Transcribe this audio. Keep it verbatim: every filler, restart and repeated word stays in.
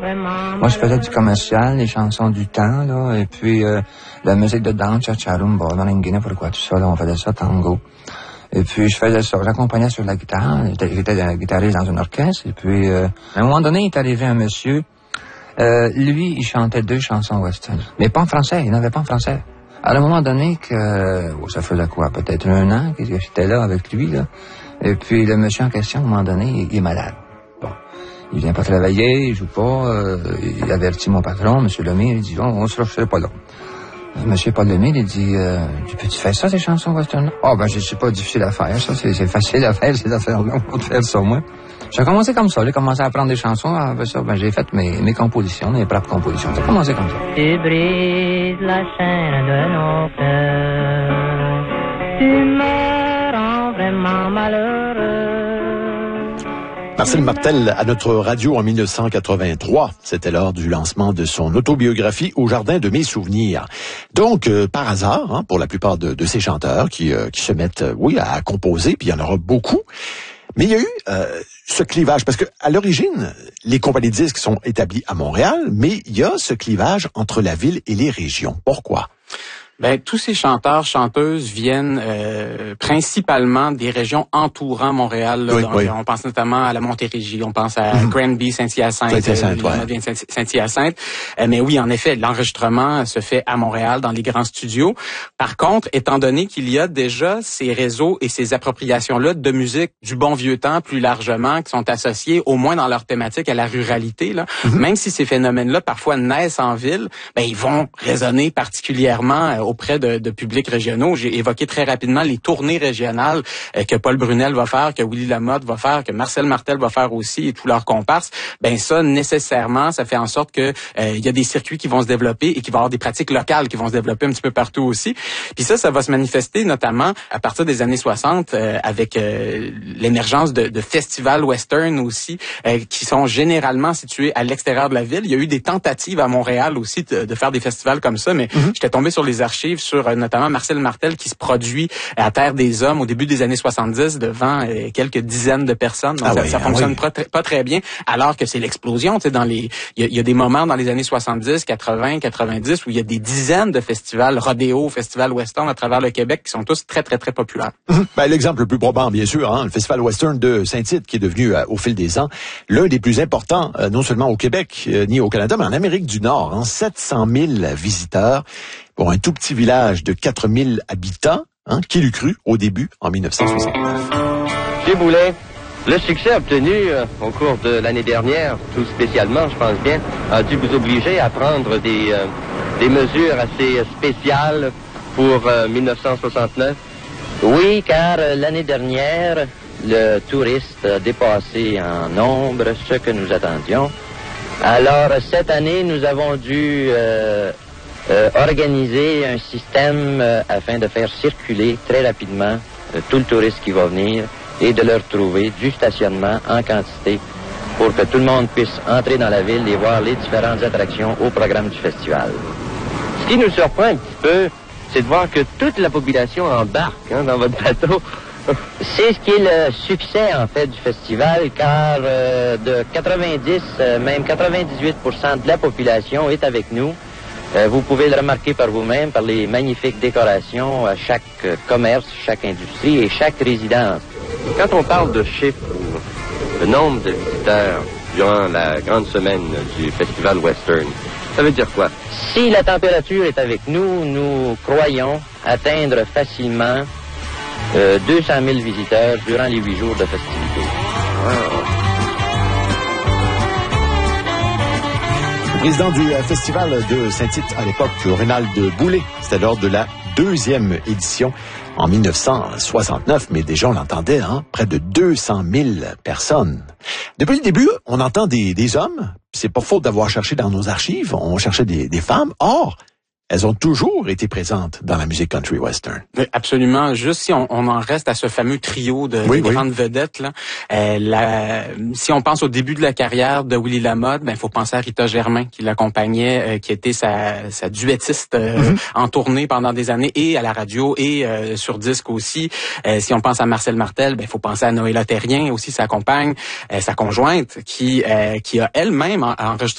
Moi, je faisais du commercial, les chansons du temps, là, et puis euh, la musique de danse, cha-cha-rumba, malinguina, pourquoi tout ça, là, on faisait ça, tango. Et puis, je faisais ça, j'accompagnais sur la guitare, j'étais, j'étais guitariste dans un orchestre, et puis, euh, à un moment donné, il est arrivé un monsieur, euh, lui, il chantait deux chansons western, mais pas en français, il n'avait pas en français. À un moment donné, que oh, ça faisait quoi, peut-être un an que j'étais là avec lui, là, et puis le monsieur en question, à un moment donné, il, il est malade. Bon. Il vient pas travailler, il joue pas, euh, il avertit mon patron, M. Lemire, il dit, oh, on se serait pas là. M. Paul Lemire, il dit, euh, peux-tu faire ça, ces chansons western? Ah, oh, ben, je sais pas difficile à faire, ça, c'est, c'est facile à faire, ces affaires-là, on va faire ça, moi. J'ai commencé comme ça, j'ai commencé à apprendre des chansons, après ça, ben, j'ai fait mes, mes compositions, mes propres compositions. J'ai commencé comme ça. Tu brises la chaîne de nos cœurs, tu me rends vraiment malheureux. Marcel Martel à notre radio en dix-neuf cent quatre-vingt-trois. C'était lors du lancement de son autobiographie Au jardin de mes souvenirs. Donc, euh, par hasard, hein, pour la plupart de, de ces chanteurs qui, euh, qui se mettent, euh, oui, à composer, puis il y en aura beaucoup. Mais il y a eu euh, ce clivage, parce que à l'origine, les compagnies de disques sont établies à Montréal, mais il y a ce clivage entre la ville et les régions. Pourquoi? Ben, tous ces chanteurs, chanteuses viennent euh, principalement des régions entourant Montréal. Là, oui, donc, oui. On pense notamment à la Montérégie, on pense à mm-hmm. Granby, Saint-Hyacinthe, Saint-Hyacinthe, euh, ouais. Saint-Hyacinthe. Euh, mais oui, en effet, l'enregistrement se fait à Montréal, dans les grands studios. Par contre, étant donné qu'il y a déjà ces réseaux et ces appropriations-là de musique du bon vieux temps, plus largement, qui sont associés, au moins dans leur thématique, à la ruralité, là, mm-hmm. même si ces phénomènes-là parfois naissent en ville, ben ils vont résonner particulièrement euh, auprès de, de publics régionaux. J'ai évoqué très rapidement les tournées régionales euh, que Paul Brunel va faire, que Willy Lamotte va faire, que Marcel Martel va faire aussi et tous leurs comparses. Ben ça, nécessairement, ça fait en sorte que euh, il y a des circuits qui vont se développer et qu'il va y avoir des pratiques locales qui vont se développer un petit peu partout aussi. Puis ça, ça va se manifester notamment à partir des années soixante euh, avec euh, l'émergence de, de festivals western aussi euh, qui sont généralement situés à l'extérieur de la ville. Il y a eu des tentatives à Montréal aussi de, de faire des festivals comme ça, mais mm-hmm. j'étais tombé sur les archives sur euh, notamment Marcel Martel qui se produit à Terre des Hommes au début des années soixante-dix devant euh, quelques dizaines de personnes. Donc ah ça, oui, ça ah fonctionne oui. pas, très, pas très bien, alors que c'est l'explosion. Tu sais, dans les, il y, y a des moments dans les années soixante-dix, quatre-vingts, quatre-vingt-dix où il y a des dizaines de festivals rodéo, festivals western à travers le Québec qui sont tous très très très populaires. Mmh. Ben, l'exemple le plus probant, bien sûr, hein, le Festival Western de Saint-Tite qui est devenu euh, au fil des ans l'un des plus importants, euh, non seulement au Québec euh, ni au Canada, mais en Amérique du Nord. Hein, sept cent mille visiteurs pour un tout petit village de quatre mille habitants. Hein, qui l'eût cru au début en dix-neuf cent soixante-neuf. Monsieur Boulet, le succès obtenu euh, au cours de l'année dernière, tout spécialement, je pense bien, a dû vous obliger à prendre des, euh, des mesures assez spéciales pour euh, dix-neuf cent soixante-neuf. Oui, car euh, l'année dernière, le touriste a dépassé en nombre ce que nous attendions. Alors, cette année, nous avons dû euh, euh, organiser un système euh, afin de faire circuler très rapidement euh, tout le touriste qui va venir et de leur trouver du stationnement en quantité pour que tout le monde puisse entrer dans la ville et voir les différentes attractions au programme du festival. Ce qui nous surprend un petit peu, c'est de voir que toute la population embarque hein, dans votre bateau. C'est ce qui est le succès, en fait, du festival, car euh, de quatre-vingt-dix, euh, même quatre-vingt-dix-huit pour cent de la population est avec nous. Euh, vous pouvez le remarquer par vous-même, par les magnifiques décorations à chaque euh, commerce, chaque industrie et chaque résidence. Quand on parle de chiffres, le nombre de visiteurs durant la grande semaine du Festival Western, ça veut dire quoi? Si la température est avec nous, nous croyons atteindre facilement euh, deux cent mille visiteurs durant les huit jours de festivités. Wow. Le président du euh, Festival de Saint-Tite à l'époque, Rénald Boulet, c'était lors de la deuxième édition en dix-neuf cent soixante-neuf, mais déjà on l'entendait, hein, près de deux cent mille personnes. Depuis le début, on entend des, des hommes, c'est pas faute d'avoir cherché dans nos archives, on cherchait des, des femmes, or, elles ont toujours été présentes dans la musique country western. Absolument. Juste si on, on en reste à ce fameux trio de, oui, de oui. grandes vedettes, là, euh, la, si on pense au début de la carrière de Willy Lamotte, ben faut penser à Rita Germain qui l'accompagnait, euh, qui était sa, sa duettiste euh, mm-hmm. en tournée pendant des années et à la radio et euh, sur disque aussi. Euh, si on pense à Marcel Martel, ben faut penser à Noëlla Terrien aussi, sa compagne, euh, sa conjointe, qui euh, qui a elle-même enregistré